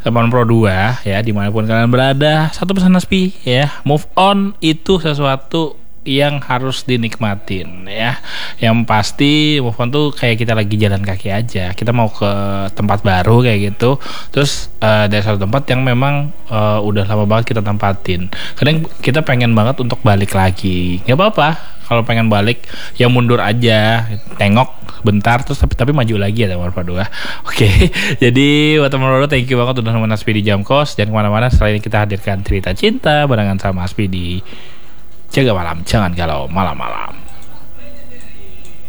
teman Pro 2 ya, dimanapun kalian berada, satu pesan Naspi ya, move on itu sesuatu yang harus dinikmatin ya. Yang pasti move on tuh kayak kita lagi jalan kaki aja. Kita mau ke tempat baru kayak gitu. Terus dari satu tempat yang memang udah lama banget kita tempatin. Kadang kita pengen banget untuk balik lagi. Gak apa-apa kalau pengen balik, ya mundur aja, tengok bentar terus tapi maju lagi ya teman Padua. Oke. Jadi buat teman Padua, thank you banget udah nemenin Aspi di Jam Kos. Dan kemana-mana, setelah ini kita hadirkan cerita cinta barengan sama Aspi di Jaga Malam, jangan galau malam-malam.